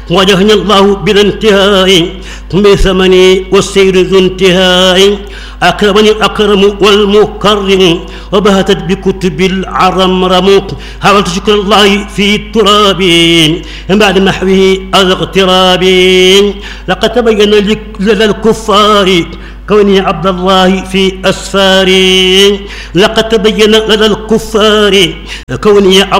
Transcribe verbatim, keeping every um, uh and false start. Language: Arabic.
وجهني الله بلا انتهاء بثمني والسير ذو انتهاء أكرمني الأكرم والمكرم وبهتت بكتب العرمرم حاولت شكر الله في التراب بعد محوه الاغتراب لقد تبين لدى الكفار كوني عبد الله في أسفاري لقد تبين لدى الكفار كوني عبد